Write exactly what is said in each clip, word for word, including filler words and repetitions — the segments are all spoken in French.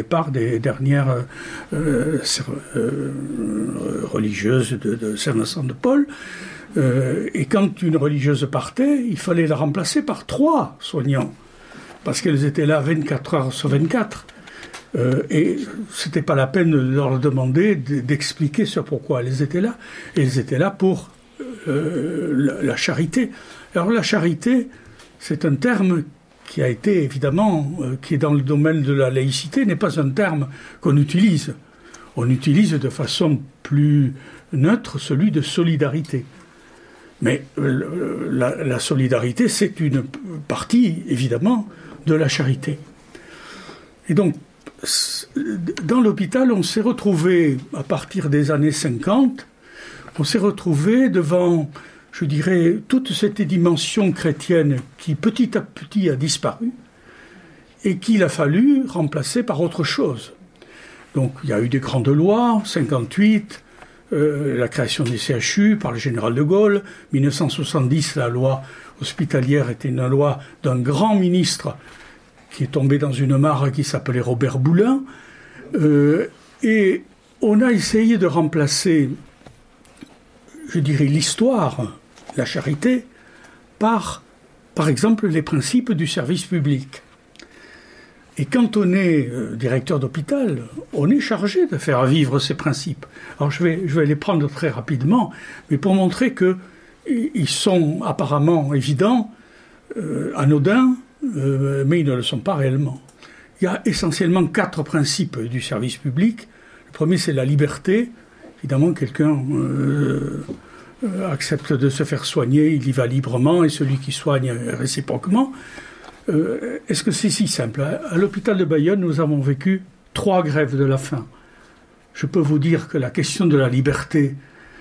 départ des dernières euh, euh, religieuses de, de Saint-Vincent-de-Paul. Euh, et quand une religieuse partait, il fallait la remplacer par trois soignants, parce qu'elles étaient là vingt-quatre heures sur vingt-quatre. Euh, et c'était pas la peine de leur demander d'expliquer sur pourquoi elles étaient là. Elles étaient là pour euh, la, la charité. Alors la charité, c'est un terme qui a été évidemment, euh, qui est dans le domaine de la laïcité, n'est pas un terme qu'on utilise. On utilise de façon plus neutre celui de solidarité. Mais euh, la, la solidarité, c'est une partie, évidemment, de la charité. Et donc, dans l'hôpital, on s'est retrouvé, à partir des années cinquante, on s'est retrouvé devant, je dirais, toute cette dimension chrétienne qui, petit à petit, a disparu et qu'il a fallu remplacer par autre chose. Donc, il y a eu des grandes lois, cinquante-huit, Euh, la création des C H U par le général de Gaulle. dix-neuf cent soixante-dix, la loi hospitalière était une loi d'un grand ministre qui est tombé dans une mare qui s'appelait Robert Boulin. Euh, et on a essayé de remplacer, je dirais, l'histoire, la charité, par, par exemple, les principes du service public. Et quand on est euh, directeur d'hôpital, on est chargé de faire vivre ces principes. Alors je vais, je vais les prendre très rapidement, mais pour montrer qu'ils sont apparemment évidents, euh, anodins, euh, mais ils ne le sont pas réellement. Il y a essentiellement quatre principes du service public. Le premier, c'est la liberté. Évidemment, quelqu'un euh, euh, accepte de se faire soigner, il y va librement, et celui qui soigne réciproquement. Euh, est-ce que c'est si simple ? À l'hôpital de Bayonne, nous avons vécu trois grèves de la faim. Je peux vous dire que la question de la liberté,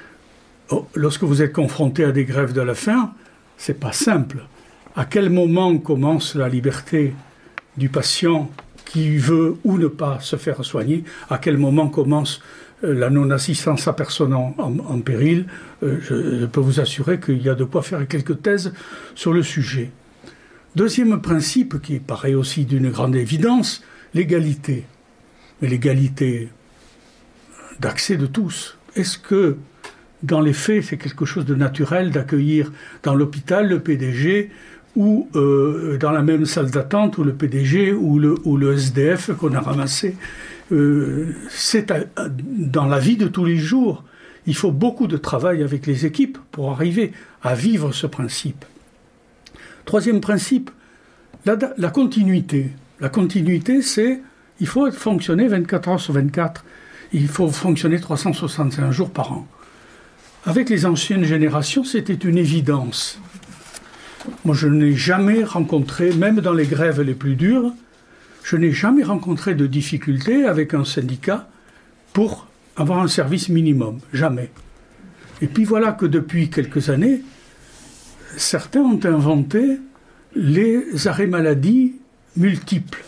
oh, lorsque vous êtes confronté à des grèves de la faim, c'est pas simple. À quel moment commence la liberté du patient qui veut ou ne pas se faire soigner ? À quel moment commence euh, la non-assistance à personne en, en, en péril ? euh, je, je peux vous assurer qu'il y a de quoi faire quelques thèses sur le sujet. Deuxième principe, qui paraît aussi d'une grande évidence, l'égalité. Mais l'égalité d'accès de tous. Est-ce que, dans les faits, c'est quelque chose de naturel d'accueillir dans l'hôpital le P D G ou euh, dans la même salle d'attente où le P D G ou le, ou le S D F qu'on a ramassé euh, c'est à, à, dans la vie de tous les jours. Il faut beaucoup de travail avec les équipes pour arriver à vivre ce principe. Troisième principe, la, la continuité. La continuité, c'est il faut fonctionner vingt-quatre heures sur vingt-quatre. Il faut fonctionner trois cent soixante-cinq jours par an. Avec les anciennes générations, c'était une évidence. Moi, je n'ai jamais rencontré, même dans les grèves les plus dures, je n'ai jamais rencontré de difficulté avec un syndicat pour avoir un service minimum. Jamais. Et puis voilà que depuis quelques années, certains ont inventé les arrêts maladie multiples.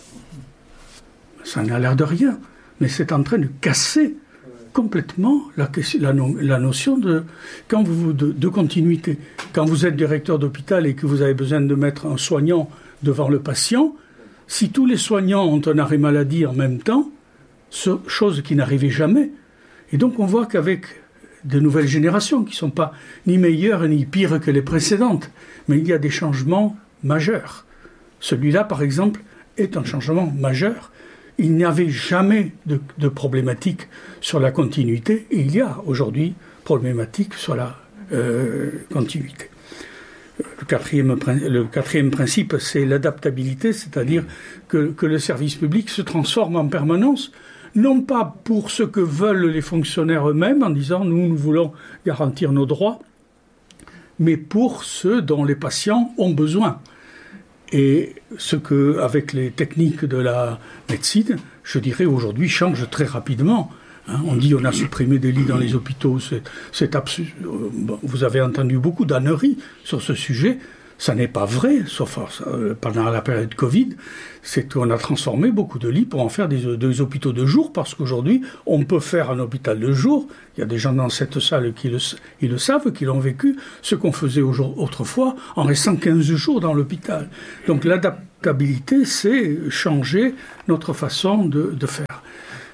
Ça n'a l'air de rien, mais c'est en train de casser complètement la, la, la notion de, quand vous, de, de continuité. Quand vous êtes directeur d'hôpital et que vous avez besoin de mettre un soignant devant le patient, si tous les soignants ont un arrêt maladie en même temps, ce, chose qui n'arrivait jamais, et donc on voit qu'avec de nouvelles générations qui ne sont pas ni meilleures ni pires que les précédentes, mais il y a des changements majeurs. Celui-là, par exemple, est un changement majeur. Il n'y avait jamais de, de problématique sur la continuité, et il y a aujourd'hui problématique sur la euh, continuité. Le quatrième, le quatrième principe, c'est l'adaptabilité, c'est-à-dire que, que le service public se transforme en permanence, non pas pour ce que veulent les fonctionnaires eux-mêmes, en disant « nous, nous voulons garantir nos droits », mais pour ceux dont les patients ont besoin. Et ce que, avec les techniques de la médecine, je dirais aujourd'hui, change très rapidement. Hein, on dit on a supprimé des lits dans les hôpitaux, c'est, c'est absurde. Bon, vous avez entendu beaucoup d'âneries sur ce sujet. Ça n'est pas vrai, sauf euh, pendant la période Covid, c'est qu'on a transformé beaucoup de lits pour en faire des, des hôpitaux de jour, parce qu'aujourd'hui, on peut faire un hôpital de jour. Il y a des gens dans cette salle qui le, ils le savent, qui l'ont vécu, ce qu'on faisait autrefois en restant quinze jours dans l'hôpital. Donc l'adaptabilité, c'est changer notre façon de, de faire.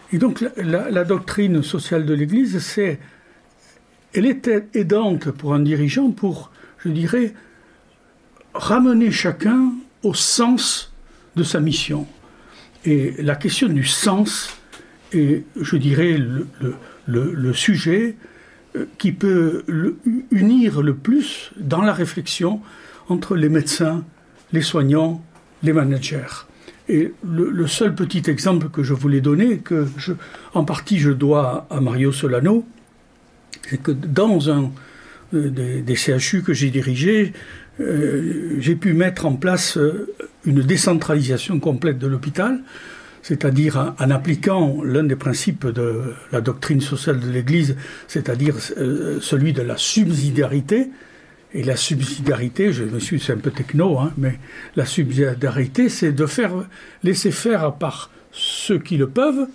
Et donc la, la, la doctrine sociale de l'Église, c'est, elle est aidante pour un dirigeant pour, je dirais, ramener chacun au sens de sa mission. Et la question du sens est, je dirais, le, le, le, le sujet qui peut le, unir le plus dans la réflexion entre les médecins, les soignants, les managers. Et le, le seul petit exemple que je voulais donner, que je, en partie je dois à Mario Solano, c'est que dans un des, des C H U que j'ai dirigé, euh, j'ai pu mettre en place une décentralisation complète de l'hôpital, c'est-à-dire en, en appliquant l'un des principes de la doctrine sociale de l'Église, c'est-à-dire euh, celui de la subsidiarité. Et la subsidiarité, je me suis, c'est un peu techno, hein, mais la subsidiarité, c'est de faire, laisser faire par ceux qui le peuvent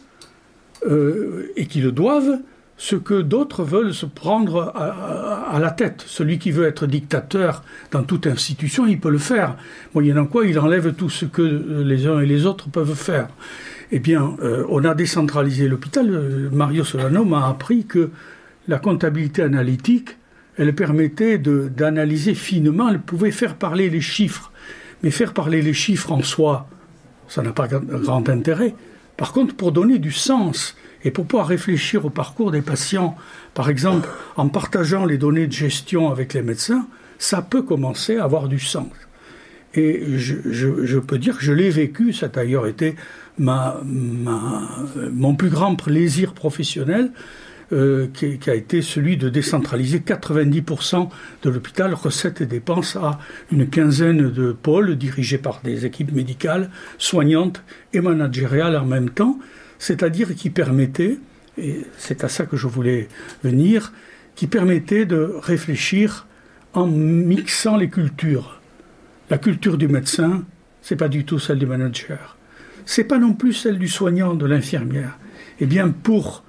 euh, et qui le doivent, ce que d'autres veulent se prendre à, à, à la tête. Celui qui veut être dictateur dans toute institution, il peut le faire. Moyennant quoi, il enlève tout ce que les uns et les autres peuvent faire. Eh bien, euh, on a décentralisé l'hôpital. Mario Solano m'a appris que la comptabilité analytique, elle permettait de, d'analyser finement, elle pouvait faire parler les chiffres. Mais faire parler les chiffres en soi, ça n'a pas grand intérêt. Par contre, pour donner du sens et pour pouvoir réfléchir au parcours des patients, par exemple, en partageant les données de gestion avec les médecins, ça peut commencer à avoir du sens. Et je, je, je peux dire que je l'ai vécu, ça a d'ailleurs été ma, ma, mon plus grand plaisir professionnel, Euh, qui, qui a été celui de décentraliser quatre-vingt-dix pour cent de l'hôpital, recettes et dépenses, à une quinzaine de pôles dirigés par des équipes médicales, soignantes et managériales en même temps, c'est-à-dire qui permettaient, et c'est à ça que je voulais venir, qui permettaient de réfléchir en mixant les cultures. La culture du médecin, c'est pas du tout celle du manager. C'est pas non plus celle du soignant, de l'infirmière. Eh bien, pour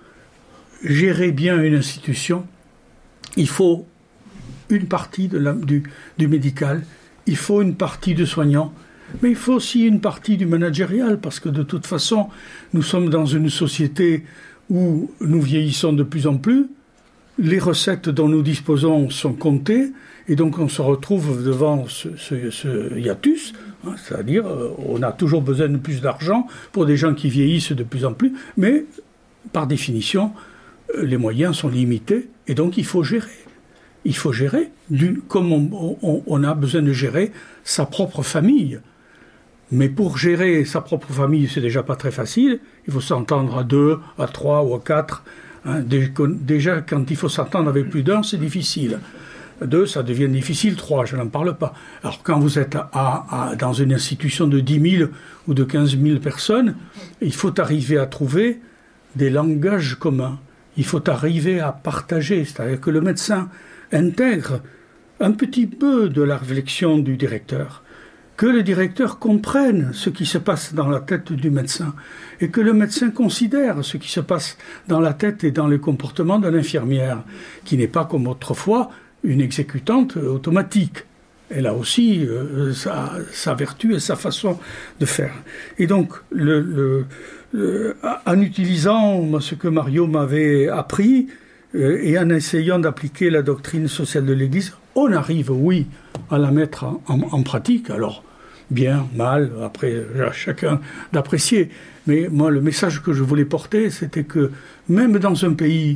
gérer bien une institution, il faut une partie de la, du, du médical, il faut une partie du soignant, mais il faut aussi une partie du managérial, parce que de toute façon, nous sommes dans une société où nous vieillissons de plus en plus, les recettes dont nous disposons sont comptées, et donc on se retrouve devant ce, ce, ce hiatus, hein, c'est-à-dire on a toujours besoin de plus d'argent pour des gens qui vieillissent de plus en plus, mais par définition, les moyens sont limités, et donc il faut gérer. Il faut gérer, comme on, on, on a besoin de gérer sa propre famille. Mais pour gérer sa propre famille, c'est déjà pas très facile. Il faut s'entendre à deux, à trois ou à quatre. Hein. Déjà, quand il faut s'entendre avec plus d'un, c'est difficile. Deux, ça devient difficile. Trois, je n'en parle pas. Alors quand vous êtes à, à, dans une institution de dix mille ou de quinze mille personnes, il faut arriver à trouver des langages communs. Il faut arriver à partager, c'est-à-dire que le médecin intègre un petit peu de la réflexion du directeur, que le directeur comprenne ce qui se passe dans la tête du médecin et que le médecin considère ce qui se passe dans la tête et dans les comportements de l'infirmière, qui n'est pas comme autrefois une exécutante automatique. Elle a aussi euh, sa, sa vertu et sa façon de faire. Et donc, le... le Euh, en utilisant ce que Mario m'avait appris euh, et en essayant d'appliquer la doctrine sociale de l'Église, on arrive, oui, à la mettre en, en, en pratique. Alors, bien, mal, après, à chacun d'apprécier. Mais moi, le message que je voulais porter, c'était que même dans un pays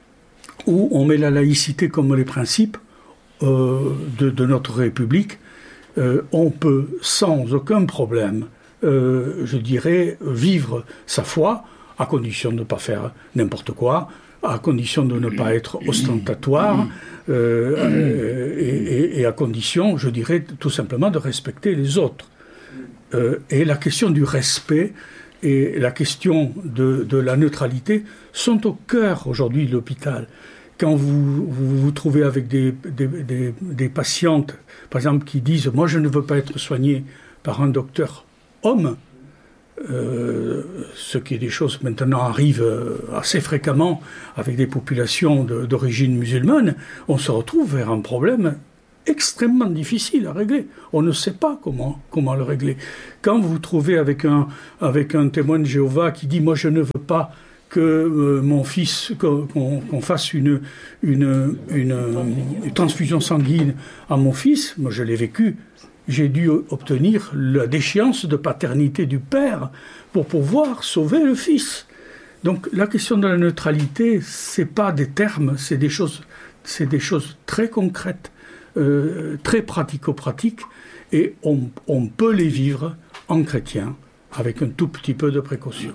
où on met la laïcité comme les principes euh, de, de notre République, euh, on peut sans aucun problème Euh, je dirais, vivre sa foi, à condition de ne pas faire n'importe quoi, à condition de ne pas être ostentatoire, euh, et, et, et à condition, je dirais, tout simplement de respecter les autres. Euh, et la question du respect et la question de, de la neutralité sont au cœur aujourd'hui de l'hôpital. Quand vous vous, vous trouvez avec des, des, des, des patientes, par exemple, qui disent « moi je ne veux pas être soigné par un docteur homme », Euh, ce qui est des choses maintenant arrivent assez fréquemment avec des populations de, d'origine musulmane, on se retrouve vers un problème extrêmement difficile à régler. On ne sait pas comment, comment le régler. Quand vous vous trouvez avec un, avec un témoin de Jéhovah qui dit « moi je ne veux pas que euh, mon fils, qu'on, qu'on fasse une, une, une, une transfusion sanguine à mon fils. Moi, je l'ai vécu. J'ai dû obtenir la déchéance de paternité du père pour pouvoir sauver le fils. Donc, la question de la neutralité, c'est pas des termes, c'est des choses, c'est des choses très concrètes, euh, très pratico-pratiques, et on, on peut les vivre en chrétien avec un tout petit peu de précaution.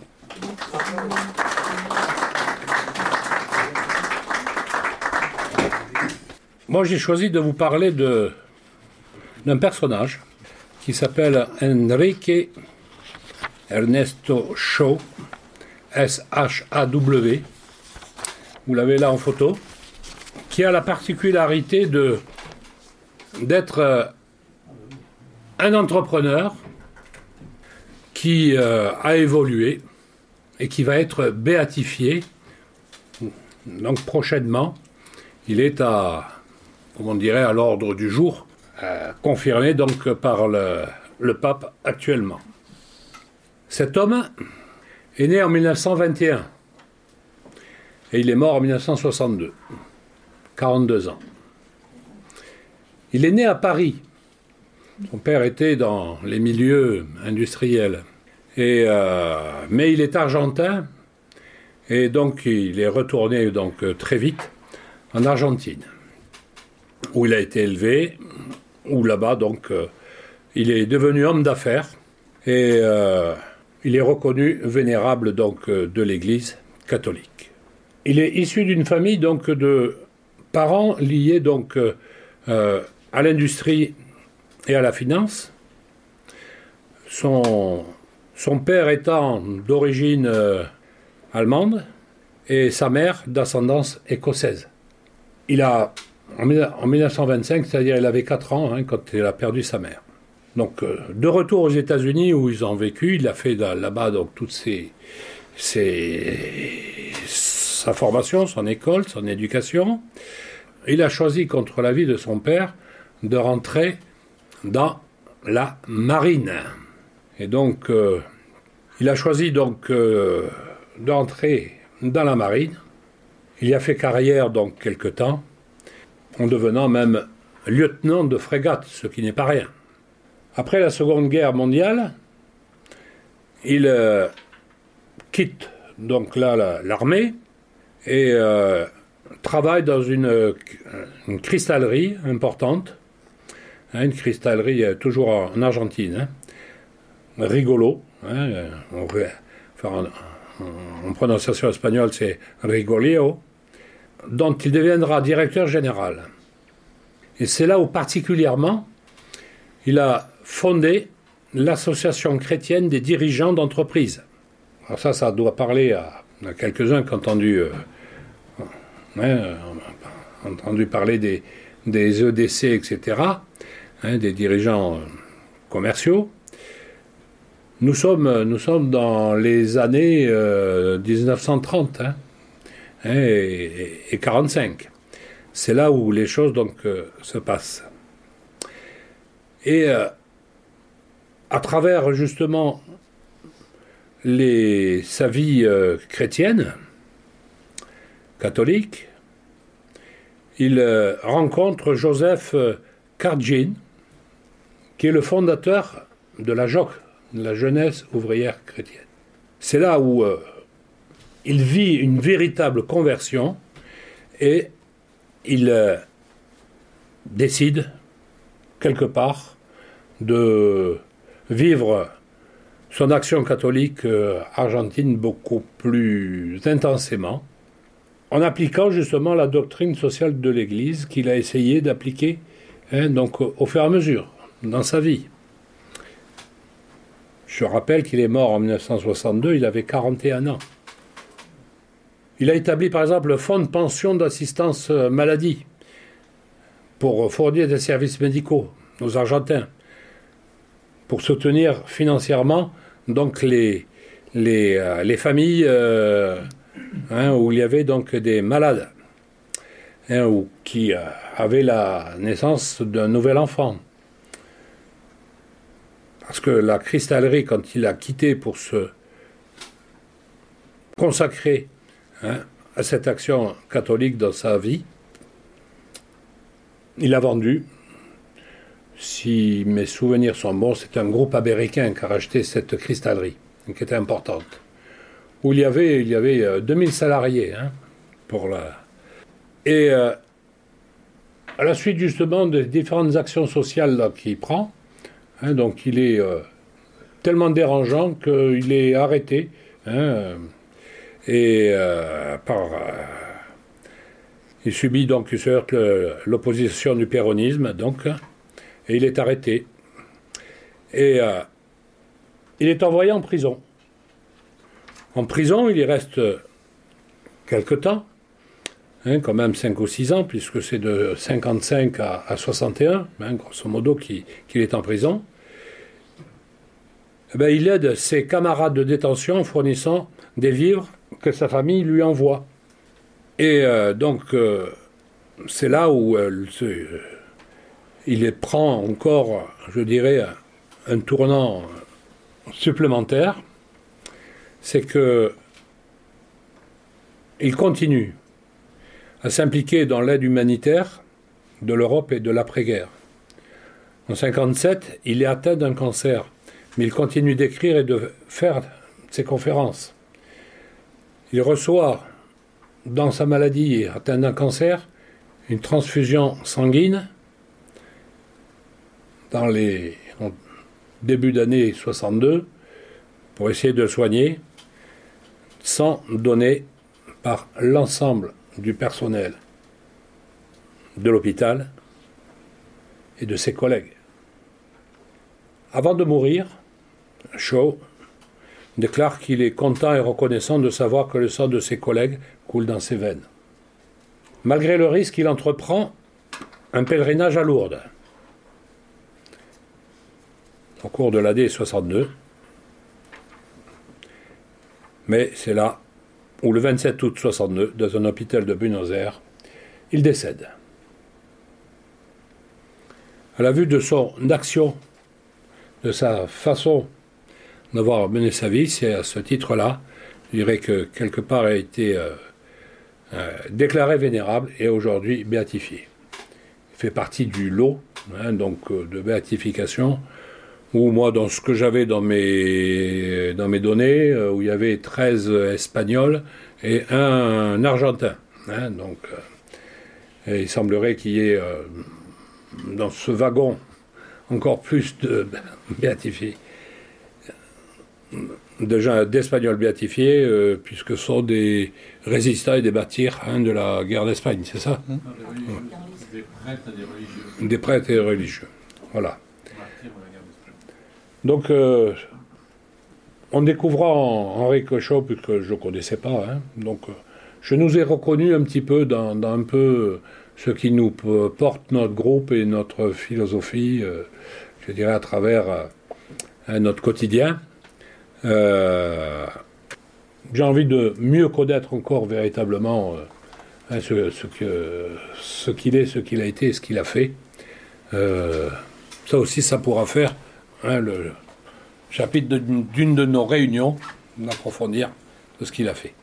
Moi, j'ai choisi de vous parler de, d'un personnage qui s'appelle Enrique Ernesto Shaw, S H A W. Vous l'avez là en photo, qui a la particularité de, d'être un entrepreneur qui euh, a évolué et qui va être béatifié. Donc prochainement, il est à, comment on dirait, à l'ordre du jour, euh, confirmé donc par le, le pape actuellement. Cet homme est né en dix-neuf cent vingt et un et il est mort en dix-neuf cent soixante-deux, quarante-deux ans. Il est né à Paris. Son père était dans les milieux industriels. Et, euh, mais il est argentin, et donc il est retourné donc, très vite en Argentine, où il a été élevé, où là-bas donc, euh, il est devenu homme d'affaires, et euh, il est reconnu vénérable donc, de l'Église catholique. Il est issu d'une famille donc, de parents liés donc, euh, à l'industrie et à la finance. Son, son père étant d'origine euh, allemande et sa mère d'ascendance écossaise. Il a, en, en dix-neuf cent vingt-cinq, c'est-à-dire il avait quatre ans hein, quand il a perdu sa mère. Donc, euh, de retour aux États-Unis où ils ont vécu, il a fait là-bas donc, toutes ses, ses, sa formation, son école, son éducation. Il a choisi, contre l'avis de son père, de rentrer dans la marine. Et donc, euh, il a choisi donc euh, d'entrer dans la marine. Il y a fait carrière donc quelque temps, en devenant même lieutenant de frégate, ce qui n'est pas rien. Après la Seconde Guerre mondiale, il euh, quitte donc là la, l'armée et euh, travaille dans une, une cristallerie importante, hein, une cristallerie euh, toujours en, en Argentine, hein, rigolo, hein, on, enfin, en, en prononciation espagnole c'est Rigolio, dont il deviendra directeur général. Et c'est là où particulièrement il a fondé l'association chrétienne des dirigeants d'entreprise. Alors ça, ça doit parler à, à quelques-uns qui ont entendu, euh, hein, entendu parler des, des E D C, et cetera, hein, des dirigeants euh, commerciaux. Nous sommes, nous sommes dans les années euh, dix-neuf cent trente hein, hein, et, et quarante-cinq. C'est là où les choses donc, euh, se passent. Et euh, à travers justement les, sa vie euh, chrétienne, catholique, il euh, rencontre Joseph euh, Kargin, qui est le fondateur de la J O C, la Jeunesse ouvrière chrétienne. C'est là où euh, il vit une véritable conversion et il euh, décide quelque part de vivre son action catholique euh, argentine beaucoup plus intensément, en appliquant justement la doctrine sociale de l'Église qu'il a essayé d'appliquer hein, donc, au fur et à mesure dans sa vie. Je rappelle qu'il est mort en dix-neuf cent soixante-deux, il avait quarante et un ans. Il a établi par exemple le fonds de pension d'assistance maladie pour fournir des services médicaux aux Argentins, pour soutenir financièrement donc les, les, euh, les familles euh, hein, où il y avait donc des malades hein, ou qui euh, avaient la naissance d'un nouvel enfant. Parce que la cristallerie, quand il a quitté pour se consacré hein, à cette action catholique dans sa vie. Il a vendu, si mes souvenirs sont bons, c'est un groupe américain qui a racheté cette cristallerie, qui était importante, où il y avait, il y avait deux mille salariés. Hein, pour la... Et euh, à la suite justement des différentes actions sociales là, qu'il prend, hein, donc il est euh, tellement dérangeant qu'il est arrêté, hein, et euh, par... Euh, il subit donc il se heurte le, l'opposition du péronisme, donc, et il est arrêté. Et euh, il est envoyé en prison. En prison, il y reste quelque temps, hein, quand même cinq ou six ans, puisque c'est de cinquante-cinq à, à soixante et un, hein, grosso modo, qu'il, qu'il est en prison. Eh bien, il aide ses camarades de détention en fournissant des vivres que sa famille lui envoie. Et euh, donc, euh, c'est là où euh, euh, il prend encore, je dirais, un, un tournant supplémentaire. C'est que il continue à s'impliquer dans l'aide humanitaire de l'Europe et de l'après-guerre. En cinquante-sept, il est atteint d'un cancer, mais il continue d'écrire et de faire ses conférences. Il reçoit dans sa maladie, atteint d'un cancer, une transfusion sanguine dans les en début d'année soixante-deux pour essayer de le soigner, sang donné par l'ensemble du personnel de l'hôpital et de ses collègues. Avant de mourir, Shaw déclare qu'il est content et reconnaissant de savoir que le sang de ses collègues coule dans ses veines. Malgré le risque, il entreprend un pèlerinage à Lourdes au cours de l'année soixante-deux. Mais c'est là où, le vingt-sept août soixante-deux, dans un hôpital de Buenos Aires, il décède. À la vue de son action, de sa façon d'avoir mené sa vie, c'est à ce titre-là, je dirais que quelque part a été euh, euh, déclaré vénérable et aujourd'hui béatifié. Il fait partie du lot hein, donc, euh, de béatification, où moi, dans ce que j'avais dans mes, dans mes données, euh, où il y avait treize Espagnols et un, un Argentin. Hein, donc, euh, et il semblerait qu'il y ait euh, dans ce wagon encore plus de béatifiés. De gens, d'Espagnols béatifiés, euh, puisque ce sont des résistants et des martyrs hein, de la guerre d'Espagne, c'est ça hein Des prêtres et des religieux. Des prêtres et des religieux, voilà. Donc, euh, en découvrant Henri Cochot, puisque je ne connaissais pas, hein, donc, euh, je nous ai reconnus un petit peu dans, dans un peu ce qui nous porte notre groupe et notre philosophie, euh, je dirais à travers euh, notre quotidien. Euh, j'ai envie de mieux connaître encore véritablement euh, hein, ce, ce, que, ce qu'il est, ce qu'il a été et ce qu'il a fait. Euh, ça aussi, ça pourra faire hein, le chapitre de, d'une de nos réunions, d'approfondir de ce qu'il a fait.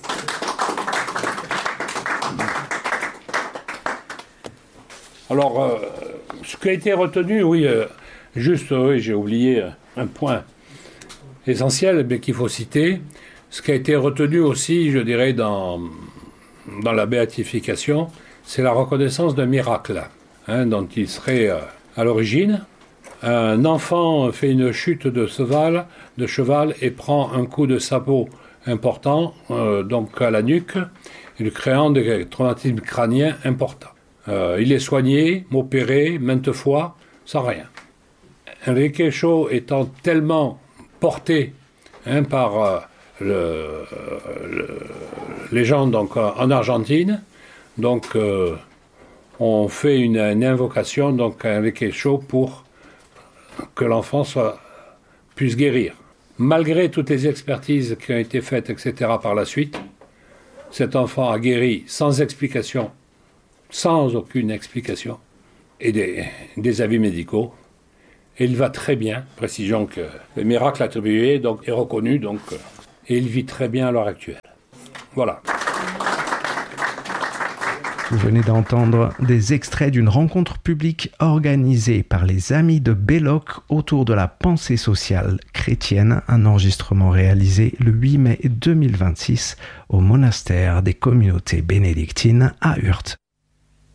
Alors, euh, ce qui a été retenu, oui, euh, juste, oui, j'ai oublié un point essentiel, mais qu'il faut citer. Ce qui a été retenu aussi, je dirais, dans, dans la béatification, c'est la reconnaissance d'un miracle, hein, dont il serait euh, à l'origine. Un enfant fait une chute de cheval, de cheval et prend un coup de sabot important, euh, donc à la nuque, lui créant des traumatismes crâniens importants. Euh, il est soigné, opéré, maintes fois, sans rien. Enrique Shaw étant tellement porté hein, par euh, le, le, les gens donc, en Argentine, donc euh, on fait une, une invocation donc, à Enrique Shaw pour que l'enfant soit, puisse guérir. Malgré toutes les expertises qui ont été faites, et cetera par la suite, cet enfant a guéri sans explication, sans aucune explication, et des, des avis médicaux. Et il va très bien, précisons que le miracle attribué donc, est reconnu donc, et il vit très bien à l'heure actuelle. Voilà. Vous venez d'entendre des extraits d'une rencontre publique organisée par les Amis de Belloc autour de la pensée sociale chrétienne, un enregistrement réalisé le huit mai deux mille vingt-six au monastère des communautés bénédictines à Urt.